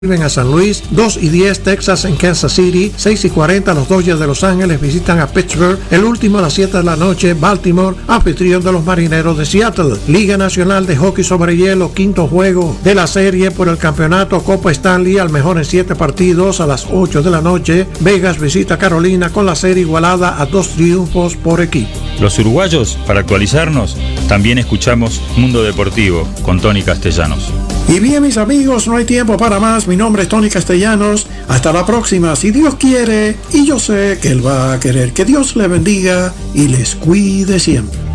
a San Luis, 2:10 Texas en Kansas City, 6:40 los Dodgers de Los Ángeles visitan a Pittsburgh, el último a las 7 de la noche, Baltimore, anfitrión de los Marineros de Seattle. Liga Nacional de Hockey sobre Hielo, quinto juego de la serie por el campeonato Copa Stanley, al mejor en 7 partidos a las 8 de la noche, Vegas visita Carolina con la serie igualada a 2 triunfos por equipo. Los uruguayos, para actualizarnos, también escuchamos Mundo Deportivo con Tony Castellanos. Y bien, mis amigos, no hay tiempo para más. Mi nombre es Tony Castellanos. Hasta la próxima, si Dios quiere, y yo sé que Él va a querer. Que Dios le bendiga y les cuide siempre.